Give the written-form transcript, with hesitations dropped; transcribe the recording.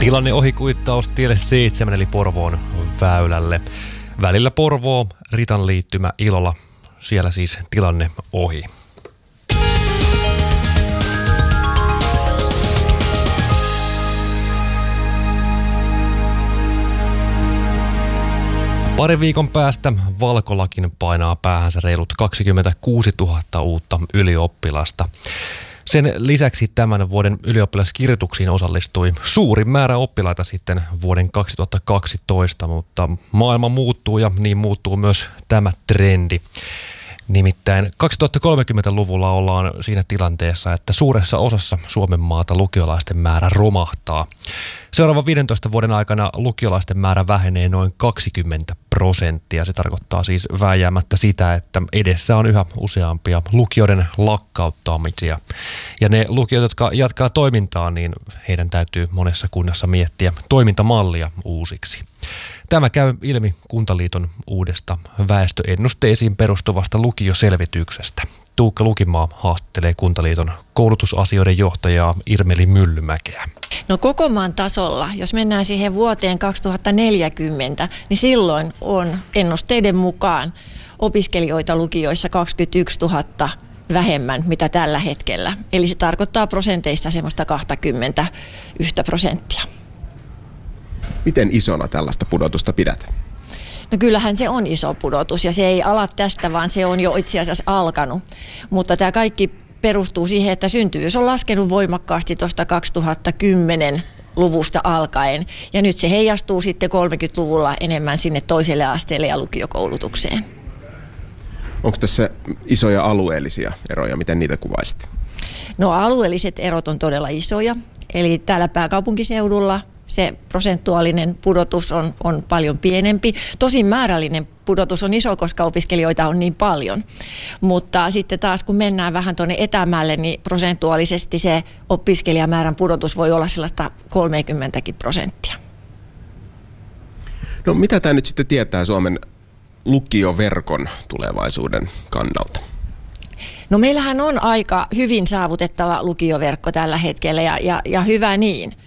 Tilanne ohikuittaus tielle 7 eli Porvoon väylälle. Välillä Porvoo, Ritan liittymä Ilola. Siellä siis tilanne ohi. Parin viikon päästä Valkolakin painaa päähänsä reilut 26 000 uutta ylioppilasta. Sen lisäksi tämän vuoden ylioppilaskirjoituksiin osallistui suurin määrä oppilaita sitten vuoden 2012, mutta maailma muuttuu ja niin muuttuu myös tämä trendi. Nimittäin 2030-luvulla ollaan siinä tilanteessa, että suuressa osassa Suomen maata lukiolaisten määrä romahtaa. Seuraavan 15 vuoden aikana lukiolaisten määrä vähenee noin 20%. Se tarkoittaa siis vääjäämättä sitä, että edessä on yhä useampia lukioiden lakkauttamisia. Ja ne lukiot, jotka jatkaa toimintaa, niin heidän täytyy monessa kunnassa miettiä toimintamallia uusiksi. Tämä käy ilmi Kuntaliiton uudesta väestöennusteisiin perustuvasta lukioselvityksestä. Tuukka Lukimaa haastattelee Kuntaliiton koulutusasioiden johtajaa Irmeli Myllymäkeä. No koko maan tasolla, jos mennään siihen vuoteen 2040, niin silloin on ennusteiden mukaan opiskelijoita lukioissa 21 000 vähemmän mitä tällä hetkellä. Eli se tarkoittaa prosenteista semmoista 21%. Miten isona tällaista pudotusta pidät? No kyllähän se on iso pudotus ja se ei ala tästä, vaan se on jo itse asiassa alkanut. Mutta tämä kaikki perustuu siihen, että syntyvyys on laskenut voimakkaasti tuosta 2010-luvusta alkaen. Ja nyt se heijastuu sitten 30-luvulla enemmän sinne toiselle asteelle ja lukiokoulutukseen. Onko tässä isoja alueellisia eroja? Miten niitä kuvaisit? No alueelliset erot on todella isoja. Eli täällä pääkaupunkiseudulla se prosentuaalinen pudotus on paljon pienempi. Tosin määrällinen pudotus on iso, koska opiskelijoita on niin paljon. Mutta sitten taas kun mennään vähän tuonne etämälle, niin prosentuaalisesti se opiskelijamäärän pudotus voi olla sellaista 30%. No mitä tämä nyt sitten tietää Suomen lukioverkon tulevaisuuden kannalta? No meillähän on aika hyvin saavutettava lukioverkko tällä hetkellä ja hyvä niin.